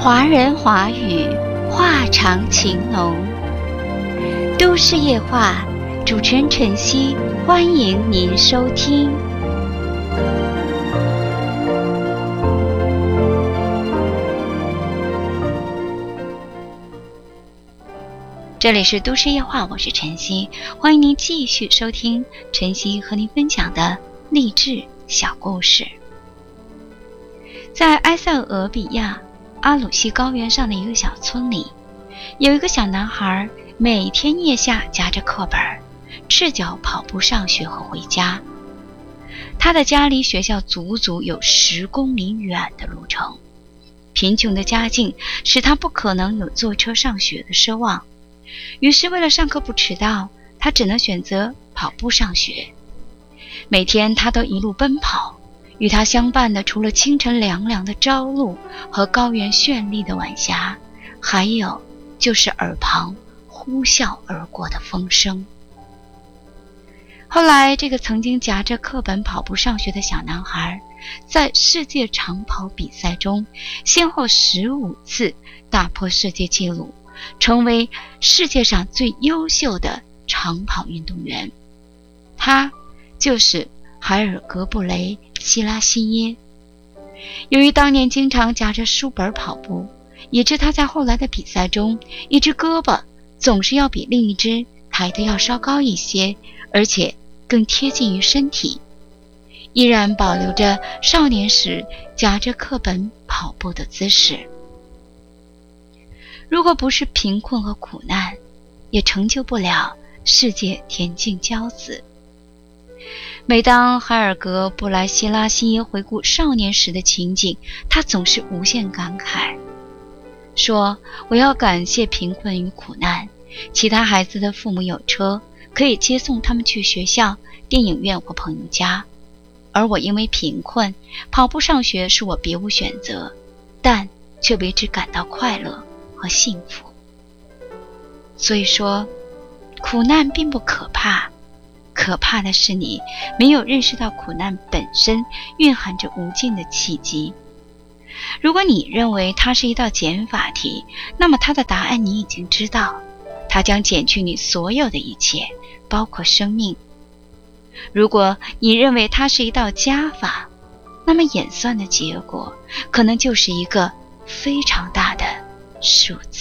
华人华语，话长情浓。都市夜话，主持人晨曦，欢迎您收听。这里是都市夜话，我是晨曦，欢迎您继续收听晨曦和您分享的励志小故事。在埃塞俄比亚阿鲁西高原上的一个小村里，有一个小男孩，每天腋下夹着课本，赤脚跑步上学和回家。他的家离学校足足有10公里远的路程，贫穷的家境使他不可能有坐车上学的奢望，于是为了上课不迟到，他只能选择跑步上学。每天他都一路奔跑，与他相伴的除了清晨凉凉的朝露和高原绚丽的晚霞，还有就是耳旁呼啸而过的风声。后来，这个曾经夹着课本跑步上学的小男孩，在世界长跑比赛中先后15次打破世界纪录，成为世界上最优秀的长跑运动员。他就是海尔格布雷希拉西耶。由于当年经常夹着书本跑步，以致他在后来的比赛中，一只胳膊总是要比另一只抬得要稍高一些，而且更贴近于身体，依然保留着少年时夹着课本跑步的姿势。如果不是贫困和苦难，也成就不了世界田径骄子。每当海尔格布莱希拉西耶回顾少年时的情景，他总是无限感慨，说：我要感谢贫困与苦难，其他孩子的父母有车，可以接送他们去学校、电影院或朋友家，而我因为贫困，跑步上学是我别无选择，但却为之感到快乐和幸福。所以说，苦难并不可怕，可怕的是你没有认识到苦难本身蕴含着无尽的契机。如果你认为它是一道减法题，那么它的答案你已经知道，它将减去你所有的一切，包括生命。如果你认为它是一道加法，那么演算的结果可能就是一个非常大的数字。